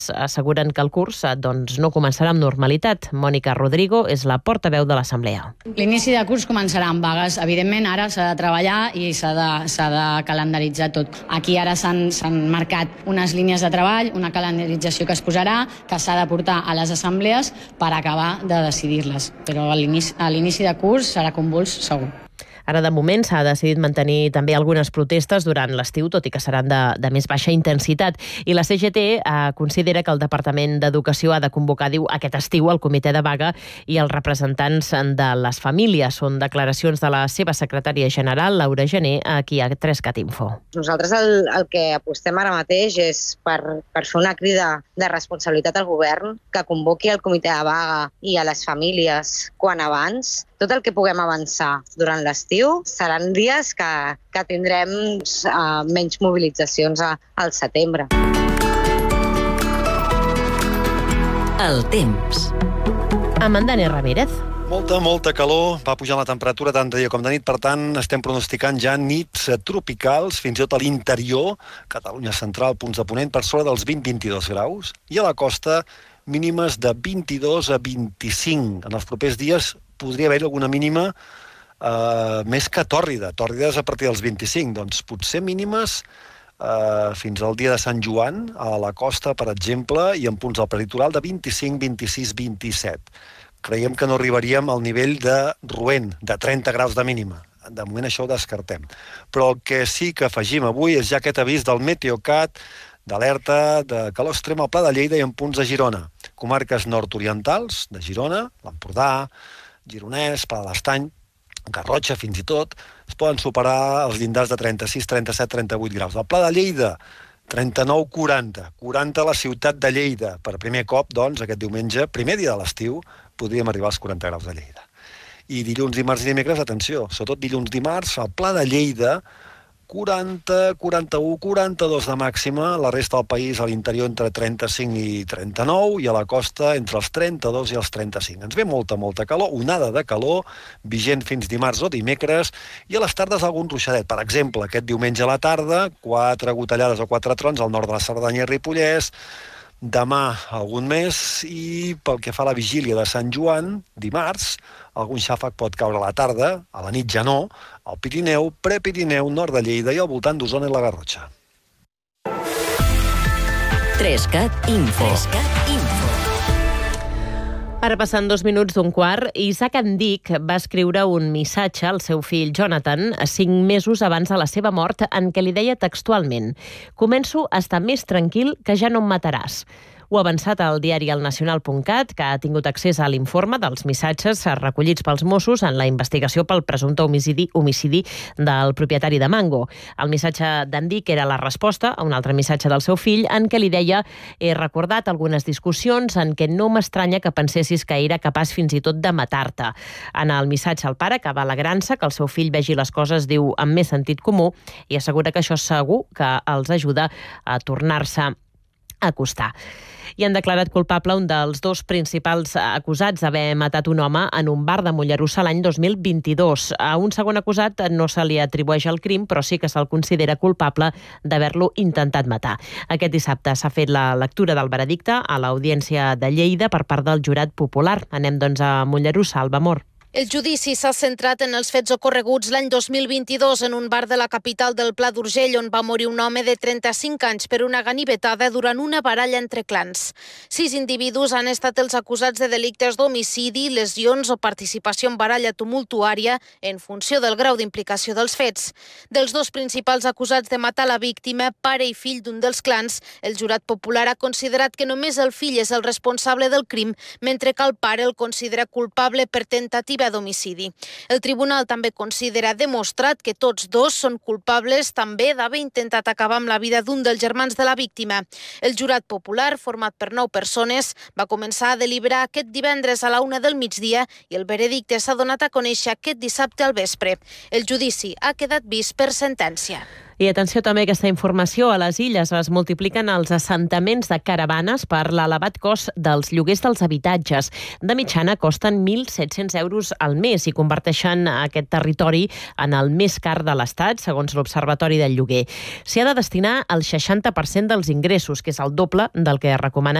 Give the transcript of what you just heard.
asseguren que el curs no començarà amb normalitat. Mònica Rodrigo és la portaveu de l'Assemblea. L'inici de curs començarà amb vagues. Evidentment, ara s'ha de treballar i s'ha de calendaritzar tot. Aquí ara s'han marcat unes línies de treball, una calendarització que es posarà, que s'ha de portar a les assemblees per acabar de decidir-les. Però a l'inici de curs serà convuls segur. Ara, de moment, s'ha decidit mantenir també algunes protestes durant l'estiu, tot i que seran de més baixa intensitat. I la CGT considera que el Departament d'Educació ha de convocar, diu, aquest estiu el comitè de vaga i els representants de les famílies. Són declaracions de la seva secretària general, Laura Gené, aquí a 3cat Info. Nosaltres el que apostem ara mateix és per fer una crida de responsabilitat al govern, que convoqui el comitè de vaga i a les famílies quan abans. Tot el que puguem avançar durant l'estiu seran dies que tindrem menys mobilitzacions al setembre. El temps. Amb en Dani Ramírez. Molta calor, va pujar la temperatura tant de dia com de nit, per tant estem pronosticant ja nits tropicals, fins i tot a l'interior, Catalunya central, punts de ponent, per sobre dels 20-22 graus, i a la costa mínimes de 22 a 25. En els propers dies podria haver-hi alguna mínima més que tòrrida. Tòrrides a partir dels 25, doncs potser mínimes fins al dia de Sant Joan, a la costa, per exemple, i en punts del prelitoral de 25, 26, 27. Creiem que no arribaríem al nivell de Roent, de 30 graus de mínima. De moment això ho descartem. Però el que sí que afegim avui és ja aquest avís del Meteocat, d'alerta de calor extrem al Pla de Lleida i en punts de Girona. Comarques nord-orientals de Girona, l'Empordà, Gironès, Pla de l'Estany, Garrotxa fins i tot, es poden superar els llindars de 36, 37, 38 graus. Al Pla de Lleida, 39, 40. 40 a la ciutat de Lleida. Per primer cop, doncs, aquest diumenge, primer dia de l'estiu, podríem arribar als 40 graus de Lleida. I dilluns, dimarts i dimecres, atenció, sobretot dilluns, dimarts, al Pla de Lleida, 40, 41, 42 de màxima, la resta del país a l'interior entre 35 i 39 i a la costa entre els 32 i els 35. Ens ve molta calor, onada de calor, vigent fins dimarts o dimecres, i a les tardes algun ruixadet. Per exemple, aquest diumenge a la tarda, 4 gotellades o 4 trons al nord de la Cerdanya i Ripollès, demà algun més, i pel que fa a la vigília de Sant Joan, dimarts, algun xàfec pot caure a la tarda, a la nit ja no, al Pirineu, Prepirineu, nord de Lleida i al voltant d'Osona i la Garrotxa. 3cat Info. Ara passen 2 minuts d'un quart, Isaac Andic va escriure un missatge al seu fill Jonathan 5 mesos abans de la seva mort en què li deia textualment: «Començo a estar més tranquil que ja no em mataràs». Ho ha avançat al diari elnacional.cat, que ha tingut accés a l'informe dels missatges recollits pels Mossos en la investigació pel presumpte homicidi del propietari de Mango. El missatge d'Andic era la resposta a un altre missatge del seu fill en què li deia: «He recordat algunes discussions en què no m'estranya que pensessis que era capaç fins i tot de matar-te». En el missatge el pare acaba alegrant-se que el seu fill vegi les coses, diu, amb més sentit comú, i assegura que això segur que els ajuda a tornar-se a acostar. I han declarat culpable un dels 2 principals acusats d'haver matat un home en un bar de Mollerussa l'any 2022. A un segon acusat no se li atribueix el crim, però sí que se'l considera culpable d'haver-lo intentat matar. Aquest dissabte s'ha fet la lectura del veredicte a l'Audiència de Lleida per part del jurat popular. Anem, doncs, a Mollerussa, Alba Mor. El judici s'ha centrat en els fets ocorreguts l'any 2022 en un bar de la capital del Pla d'Urgell on va morir un home de 35 anys per una ganivetada durant una baralla entre clans. 6 individus han estat els acusats de delictes d'homicidi, lesions o participació en baralla tumultuària en funció del grau d'implicació dels fets. Dels 2 principals acusats de matar la víctima, pare i fill d'un dels clans, el jurat popular ha considerat que només el fill és el responsable del crim, mentre que el pare el considera culpable per tentativa d'homicidi. El tribunal també considera demostrat que tots 2 són culpables també d'haver intentat acabar amb la vida d'un dels germans de la víctima. El jurat popular, format per 9 persones, va començar a deliberar aquest divendres a la 1 del migdia i el veredicte s'ha donat a conèixer aquest dissabte al vespre. El judici ha quedat vist per sentència. I atenció també a aquesta informació. A les illes es multipliquen els assentaments de caravanes per l'elevat cost dels lloguers dels habitatges. De mitjana costen 1.700 euros al mes i converteixen aquest territori en el més car de l'Estat, segons l'Observatori del Lloguer. S'hi ha de destinar el 60% dels ingressos, que és el doble del que recomana